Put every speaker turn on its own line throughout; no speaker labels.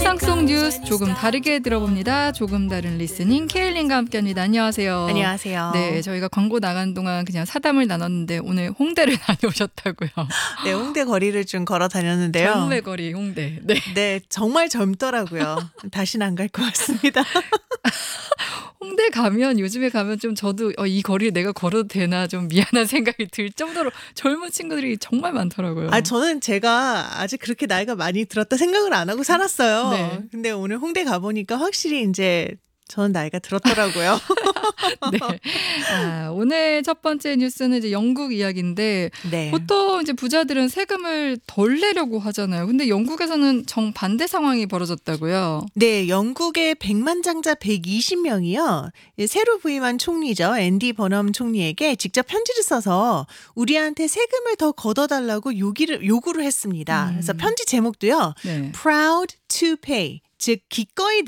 세상 속 뉴스 조금 다르게 들어봅니다. 조금 다른 리스닝 케일린과 함께합니다. 안녕하세요.
안녕하세요.
네, 저희가 광고 나간 동안 그냥 사담을 나눴는데 오늘 홍대를 다녀오셨다고요.
네, 홍대 거리를 좀 걸어 다녔는데요.
젊음의 거리 홍대. 네.
네, 정말 젊더라고요. 다시는 안 갈 것 같습니다.
홍대 가면 요즘에 가면 좀 저도 이 거리를 내가 걸어도 되나 좀 미안한 생각이 들 정도로 젊은 친구들이 정말 많더라고요.
저는 제가 아직 그렇게 나이가 많이 들었다 생각을 안 하고 살았어요.
네.
근데 오늘 홍대 가보니까 확실히 이제 저는 나이가 들었더라고요.
네. 오늘 첫 번째 뉴스는 이제 영국 이야기인데
네.
보통 이제 부자들은 세금을 덜 내려고 하잖아요. 근데 영국에서는 정반대 상황이 벌어졌다고요.
네, 영국의 백만장자 120명이요. 새로 부임한 총리죠. 앤디 버넘 총리에게 직접 편지를 써서 우리한테 세금을 더 걷어달라고 요구를 했습니다. 그래서 편지 제목도요.
네.
Proud to pay. 즉 기꺼이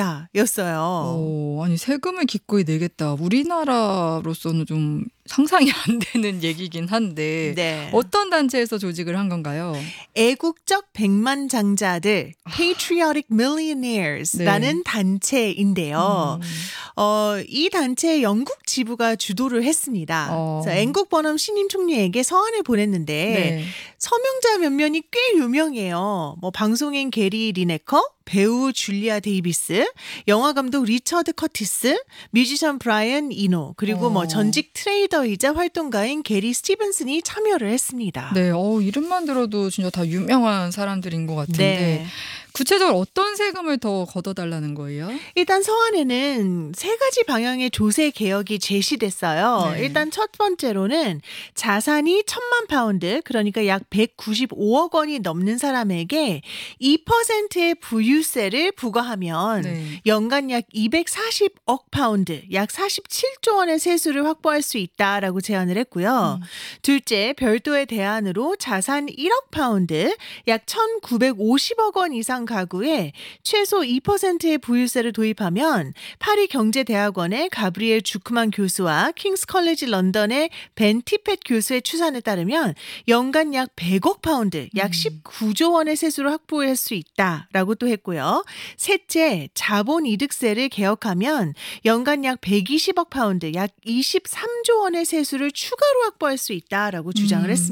내겠다였어요.
아니 세금을 기꺼이 내겠다. 우리나라로서는 좀 상상이 안 되는 얘기긴 한데
네.
어떤 단체에서 조직을 한 건가요?
애국적 백만장자들 Patriotic Millionaires라는
네.
단체인데요. 이 단체의 영국 지부가 주도를 했습니다. 그래서 앵국 버넘 신임 총리에게 서한을 보냈는데
네.
서명자 면면이 꽤 유명해요. 뭐 방송인 게리 리네커, 배우 줄리아 데이비스, 영화감독 리처드 커티스, 뮤지션 브라이언 이노, 그리고 뭐 전직 트레이더이자 활동가인 게리 스티븐슨이 참여를 했습니다.
네, 이름만 들어도 진짜 다 유명한 사람들인 것 같은데
네.
구체적으로 어떤 세금을 더 걷어달라는 거예요?
일단 서한에는 세 가지 방향의 조세 개혁이 제시됐어요.
네.
일단 첫 번째로는 자산이 1,000만 파운드, 그러니까 약 195억 원이 넘는 사람에게 2%의 부유세를 부과하면
네.
연간 약 240억 파운드, 약 47조 원의 세수를 확보할 수 있다라고 제안을 했고요. 둘째, 별도의 대안으로 자산 1억 파운드, 약 1,950억 원 이상 가구에 최소 2%의 부유세를 도입하면 파리 경제대학원의 가브리엘 주크만 교수와 킹스 컬리지 런던의 벤 티펫 교수의 추산에 따르면 연간 약 100억 파운드, 약 19조 원의 세수를 확보할 수 있다라고 또 했고요. 셋째, 자본이득세를 개혁하면 연간 약 120억 파운드, 약 23조 원의 세수를 추가로 확보할 수 있다라고 주장을 했습니다.